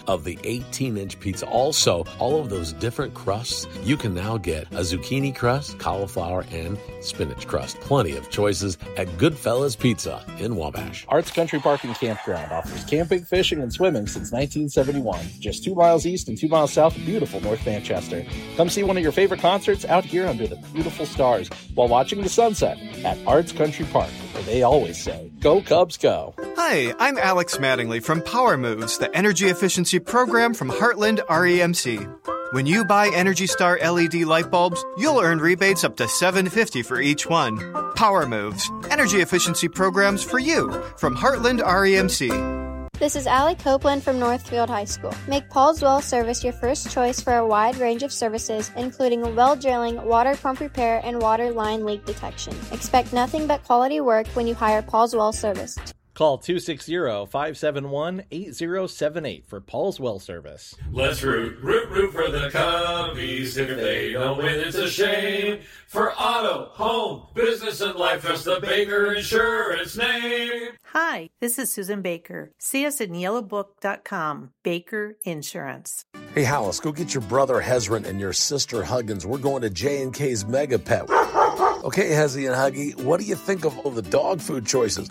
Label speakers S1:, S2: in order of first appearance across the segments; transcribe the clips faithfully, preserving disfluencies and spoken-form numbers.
S1: of the eighteen-inch pizza. Also, all of those different crusts, you can now get a zucchini crust, cauliflower, and spinach crust. Plenty of choices at Goodfellas Pizza in Wabash.
S2: Arts Country Park and Campground offers camping, fishing, and swimming since nineteen seventy-one. Just two miles east and two miles south of beautiful North Manchester. Come see one of your favorite concerts out here under the beautiful stars while watching the sunset at Arts Country Park, where they always say, "Go Cubs, go."
S3: Hi, I'm Alex Mattingly from Power Moves, the energy efficiency program from Heartland R E M C. When you buy Energy Star L E D light bulbs, you'll earn rebates up to seven hundred fifty dollars for each one. Power Moves, energy efficiency programs for you from Heartland R E M C.
S4: This is Allie Copeland from Northfield High School. Make Paul's Well Service your first choice for a wide range of services, including well drilling, water pump repair, and water line leak detection. Expect nothing but quality work when you hire Paul's Well Service.
S5: Call two six zero, five seven one, eight zero seven eight for Paul's Well Service.
S6: Let's root, root, root for the Cubbies. If they don't win, it's a shame. For auto, home, business, and life, trust the Baker Insurance name.
S7: Hi, this is Susan Baker. See us at yellow book dot com. Baker Insurance.
S1: Hey, Hollis, go get your brother Hezron and your sister Huggins. We're going to J and K's Mega Pet. Okay, Hezzy and Huggy, what do you think of all the dog food choices?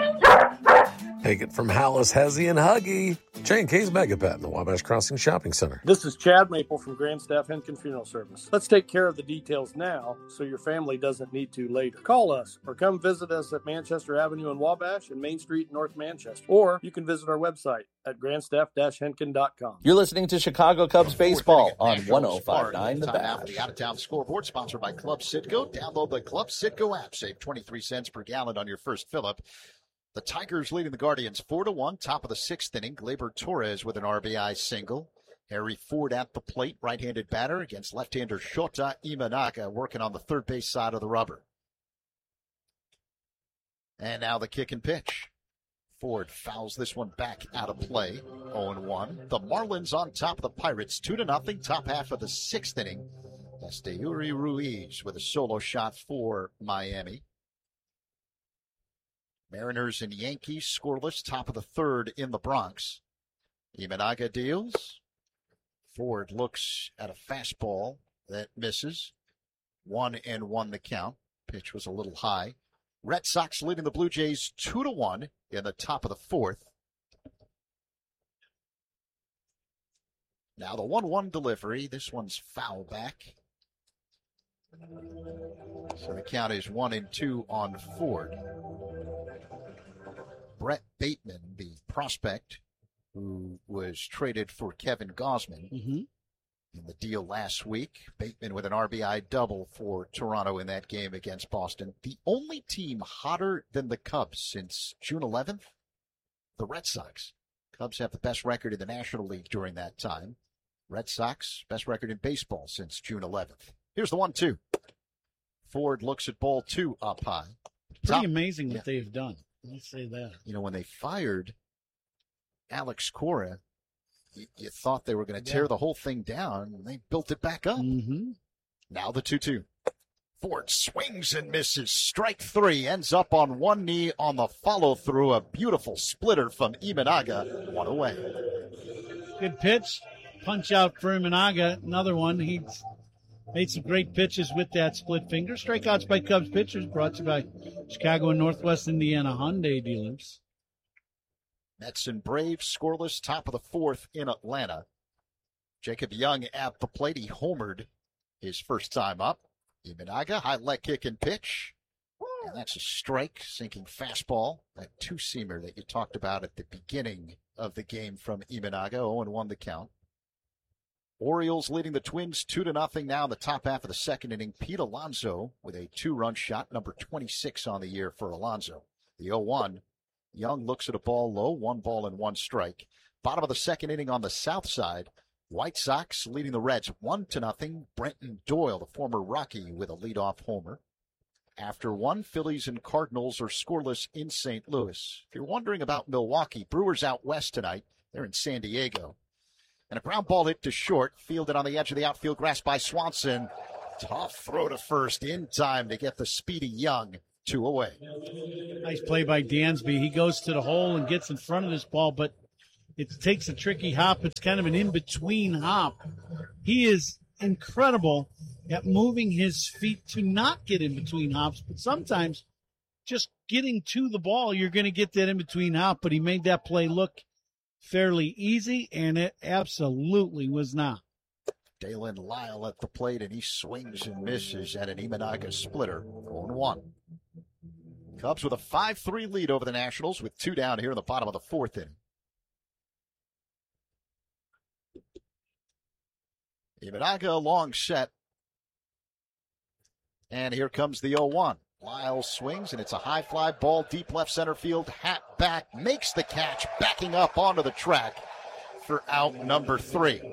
S1: Take it from Hollis, Hezzy, and Huggy. J and K's Mega Pet in the Wabash Crossing Shopping Center.
S8: This is Chad Maple from Grand Staff Henkin Funeral Service. Let's take care of the details now so your family doesn't need to later. Call us or come visit us at Manchester Avenue in Wabash and Main Street in North Manchester. Or you can visit our website at grandstaff dash henkin dot com.
S2: You're listening to Chicago Cubs baseball on one oh five point nine The Bash.
S9: The out-of-town scoreboard sponsored by Club Citgo. Download the Club Citgo app. Save twenty-three cents per gallon on your first fill-up. The Tigers leading the Guardians four to one, top of the sixth inning. Gleyber Torres with an R B I single. Harry Ford at the plate, right-handed batter against left-hander Shota Imanaga, working on the third base side of the rubber. And now the kick and pitch. Ford fouls this one back out of play. oh and one. The Marlins on top of the Pirates, two to nothing, top half of the sixth inning. Esteury Ruiz with a solo shot for Miami. Mariners and Yankees scoreless, top of the third in the Bronx. Imanaga deals. Ford looks at a fastball that misses. One and one the count. Pitch was a little high. Red Sox leading the Blue Jays two to one in the top of the fourth. Now the one one delivery. This one's foul back. So the count is one and two on Ford. Brett Bateman, the prospect who was traded for Kevin Gausman
S10: mm-hmm.
S9: in the deal last week. Bateman with an R B I double for Toronto in that game against Boston. The only team hotter than the Cubs since June eleventh, the Red Sox. Cubs have the best record in the National League during that time. Red Sox, best record in baseball since June eleventh. Here's the one two. Ford looks at ball two up high.
S10: Pretty
S9: Top,
S10: amazing what
S9: yeah.
S10: they've done. Let's say that.
S9: You know, when they fired Alex Cora, you, you thought they were going to tear
S10: yeah.
S9: the whole thing down, and they built it back up.
S10: Mm-hmm.
S9: Now the two two. Ford swings and misses. Strike three. Ends up on one knee on the follow-through. A beautiful splitter from Imanaga. One away.
S10: Good pitch. Punch out for Imanaga. Another one. He's made some great pitches with that split finger. Strikeouts by Cubs pitchers brought to you by Chicago and Northwest Indiana Hyundai dealers.
S9: Mets and Braves scoreless, top of the fourth in Atlanta. Jacob Young at the plate. He homered his first time up. Imanaga, high leg kick and pitch. And that's a strike, sinking fastball. That two-seamer that you talked about at the beginning of the game from Imanaga. oh and one the count. Orioles leading the Twins two to nothing now in the top half of the second inning. Pete Alonso with a two-run shot, number twenty-six on the year for Alonso. The oh one. Young looks at a ball low, one ball and one strike. Bottom of the second inning on the south side. White Sox leading the Reds one to nothing. Brenton Doyle, the former Rocky, with a leadoff homer. After one, Phillies and Cardinals are scoreless in Saint Louis. If you're wondering about Milwaukee, Brewers out west tonight. They're in San Diego. And a ground ball hit to short, fielded on the edge of the outfield, grasped by Swanson. Tough throw to first in time to get the speedy Young two away.
S10: Nice play by Dansby. He goes to the hole and gets in front of this ball, but It takes a tricky hop. It's kind of an in-between hop. He is incredible at moving his feet to not get in between hops, but sometimes just getting to the ball, you're going to get that in-between hop, but he made that play look fairly easy, and it absolutely was not.
S9: Dalen Lyle at the plate, and he swings and misses at an Imanaga splitter. oh and one. Cubs with a five three lead over the Nationals with two down here in the bottom of the fourth inning. Imanaga a long set. And here comes the oh one. Lyle swings, and it's a high fly ball, deep left center field. Hat back, makes the catch, backing up onto the track for out number three.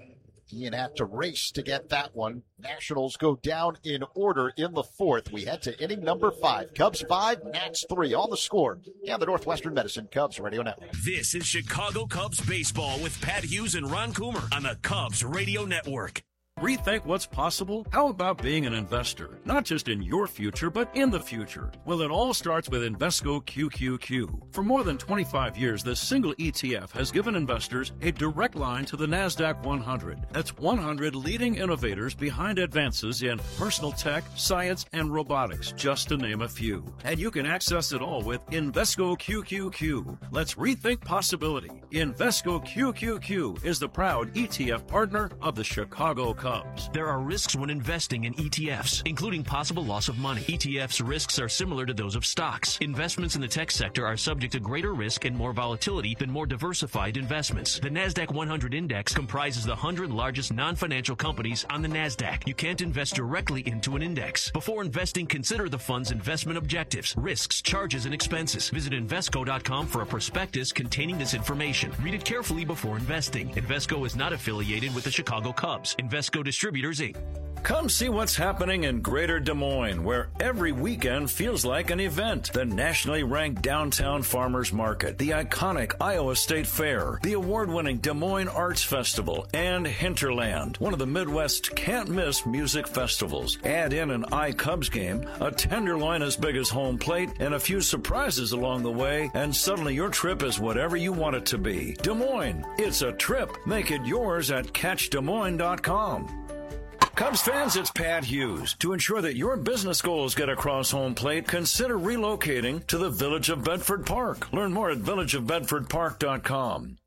S9: Ian had to race to get that one. Nationals go down in order in the fourth. We head to inning number five. Cubs five, Nats three on the score. And the Northwestern Medicine Cubs Radio Network.
S11: This is Chicago Cubs baseball with Pat Hughes and Ron Coomer on the Cubs Radio Network.
S12: Rethink what's possible? How about being an investor? Not just in your future, but in the future. Well, it all starts with Invesco Q Q Q. For more than twenty-five years, this single E T F has given investors a direct line to the NASDAQ one hundred. That's one hundred leading innovators behind advances in personal tech, science, and robotics, just to name a few. And you can access it all with Invesco Q Q Q. Let's rethink possibility. Invesco Q Q Q is the proud E T F partner of the Chicago Cubs.
S11: There are risks when investing in E T Fs, including possible loss of money. E T Fs' risks are similar to those of stocks. Investments in the tech sector are subject to greater risk and more volatility than more diversified investments. The NASDAQ one hundred Index comprises the one hundred largest non-financial companies on the NASDAQ. You can't invest directly into an index. Before investing, consider the fund's investment objectives, risks, charges, and expenses. Visit Invesco dot com for a prospectus containing this information. Read it carefully before investing. Invesco is not affiliated with the Chicago Cubs. Invesco Distributors, Incorporated.
S12: Come see what's happening in Greater Des Moines, where every weekend feels like an event. The nationally ranked Downtown Farmers Market, the iconic Iowa State Fair, the award-winning Des Moines Arts Festival, and Hinterland, one of the Midwest's can't-miss music festivals. Add in an iCubs game, a tenderloin as big as home plate, and a few surprises along the way, and suddenly your trip is whatever you want it to be. Des Moines, it's a trip. Make it yours at catch des moines dot com. Cubs fans, it's Pat Hughes. To ensure that your business goals get across home plate, consider relocating to the Village of Bedford Park. Learn more at village of bedford park dot com.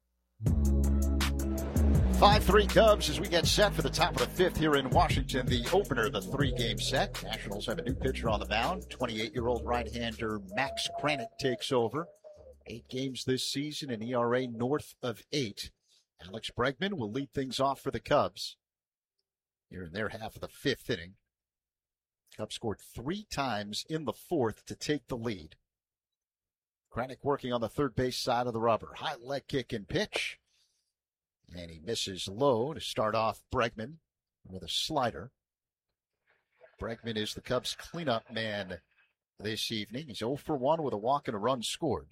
S9: five three Cubs as we get set for the top of the fifth here in Washington. The opener, the three-game set. Nationals have a new pitcher on the mound. twenty-eight-year-old right-hander Max Kranick takes over. Eight games this season, an E R A north of eight. Alex Bregman will lead things off for the Cubs here in their half of the fifth inning. Cubs scored three times in the fourth to take the lead. Kranick working on the third base side of the rubber. High leg kick and pitch. And he misses low to start off Bregman with a slider. Bregman is the Cubs' cleanup man this evening. He's oh for one with a walk and a run scored.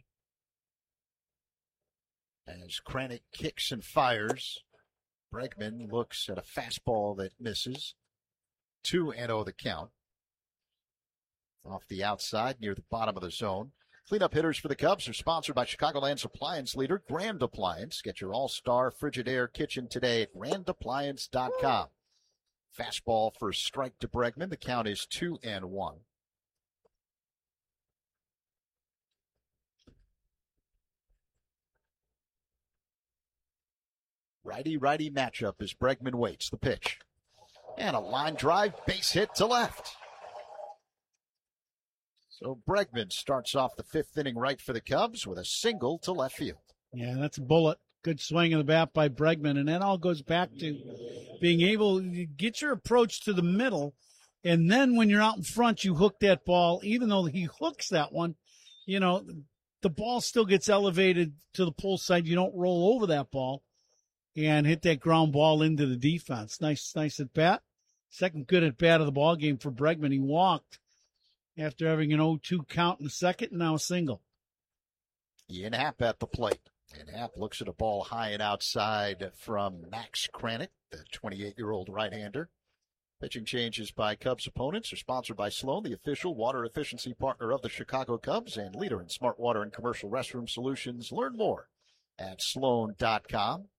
S9: As Kranick kicks and fires, Bregman looks at a fastball that misses. two and oh the count. Off the outside near the bottom of the zone. Cleanup hitters for the Cubs are sponsored by Chicagoland's appliance leader, Grand Appliance. Get your all-star Frigidaire kitchen today at grand appliance dot com. Fastball for strike to Bregman. The count is two and one. Righty-righty matchup as Bregman waits the pitch. And a line drive, base hit to left. So Bregman starts off the fifth inning right for the Cubs with a single to left field.
S10: Yeah, that's a bullet. Good swing of the bat by Bregman. And that all goes back to being able to get your approach to the middle. And then when you're out in front, you hook that ball. Even though he hooks that one, you know, the ball still gets elevated to the pull side. You don't roll over that ball and hit that ground ball into the defense. Nice, nice at bat. Second good at bat of the ball game for Bregman. He walked after having an oh two count in the second, and now a single.
S9: Ian Happ at the plate. And Happ looks at a ball high and outside from Max Kranick, the twenty-eight-year-old right-hander. Pitching changes by Cubs opponents are sponsored by Sloan, the official water efficiency partner of the Chicago Cubs and leader in smart water and commercial restroom solutions. Learn more at sloan dot com.